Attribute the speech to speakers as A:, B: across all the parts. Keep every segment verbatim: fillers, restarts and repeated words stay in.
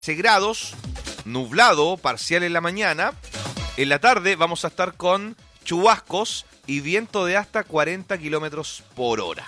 A: grados, nublado, parcial en la mañana. En la tarde vamos a estar con chubascos y viento de hasta cuarenta kilómetros por hora.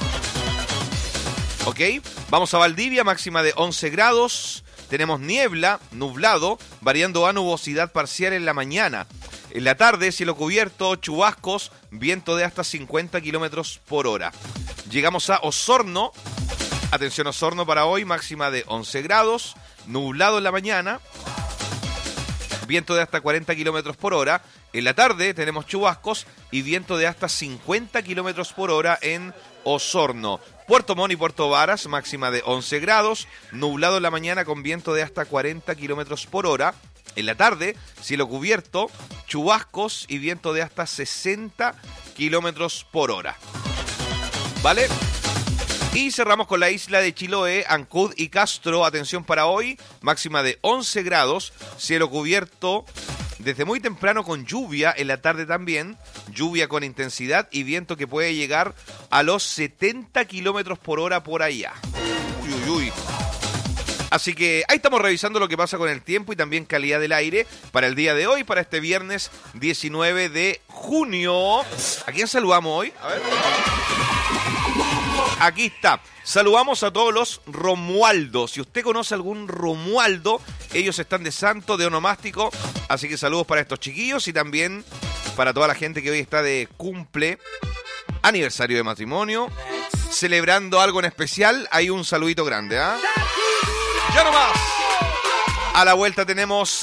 A: ¿Ok? Vamos a Valdivia, máxima de once grados. Tenemos niebla, nublado, variando a nubosidad parcial en la mañana. En la tarde, cielo cubierto, chubascos, viento de hasta cincuenta kilómetros por hora. Llegamos a Osorno. Atención, Osorno para hoy, máxima de once grados, nublado en la mañana, viento de hasta cuarenta kilómetros por hora. En la tarde tenemos chubascos y viento de hasta cincuenta kilómetros por hora en Osorno. Puerto Montt y Puerto Varas, máxima de once grados, nublado en la mañana con viento de hasta cuarenta kilómetros por hora. En la tarde, cielo cubierto, chubascos y viento de hasta sesenta kilómetros por hora. ¿Vale? Y cerramos con la isla de Chiloé, Ancud y Castro. Atención para hoy, máxima de once grados, cielo cubierto desde muy temprano con lluvia, en la tarde también, lluvia con intensidad y viento que puede llegar a los setenta kilómetros por hora por allá. Uy, uy, uy. Así que ahí estamos revisando lo que pasa con el tiempo y también calidad del aire para el día de hoy, para este viernes diecinueve de junio. ¿A quién saludamos hoy? A ver. Aquí está. Saludamos a todos los Romualdos. Si usted conoce algún Romualdo, ellos están de santo, de onomástico. Así que saludos para estos chiquillos y también para toda la gente que hoy está de cumple, aniversario de matrimonio, celebrando algo en especial. Hay un saludito grande, ¿ah? ¿eh? Ya nomás. A la vuelta tenemos